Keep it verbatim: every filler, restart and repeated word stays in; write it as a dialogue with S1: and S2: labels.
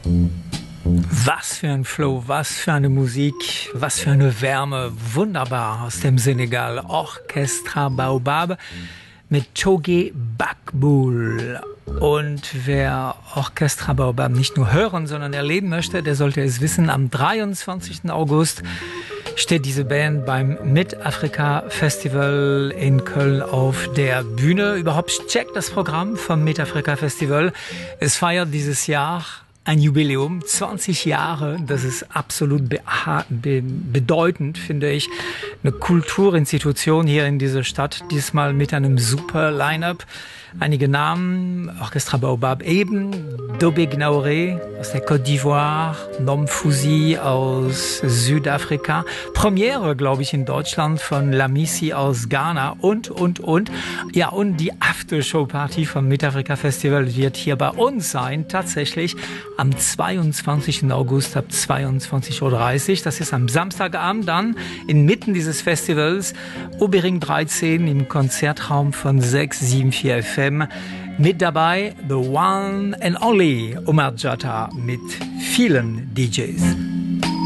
S1: Was für ein Flow, was für eine Musik, was für eine Wärme. Wunderbar aus dem Senegal. Orchestra Baobab mit Choge Bakboul. Und wer Orchestra Baobab nicht nur hören, sondern erleben möchte, der sollte es wissen. Am dreiundzwanzigsten August steht diese Band beim Mid-Afrika Festival in Köln auf der Bühne. Überhaupt checkt das Programm vom Mid-Afrika Festival. Es feiert dieses Jahr ein Jubiläum, zwanzig Jahre, das ist absolut beha- be- bedeutend, finde ich. Eine Kulturinstitution hier in dieser Stadt, diesmal mit einem super Line-Up. Einige Namen, Orchestra Baobab eben, Dobé Gnaoré aus der Côte d'Ivoire, Nom Fouzi aus Südafrika, Premiere, glaube ich, in Deutschland von Lamisi aus Ghana und, und, und. Ja, und die Aftershow-Party vom Mid-Afrika Festival wird hier bei uns sein, tatsächlich am zweiundzwanzigsten August ab zweiundzwanzig Uhr dreißig. Das ist am Samstagabend dann inmitten dieses Festivals, Obering dreizehn im Konzertraum von sechs sieben vier F M. Mit dabei the one and only Omar Jatta mit vielen D Js.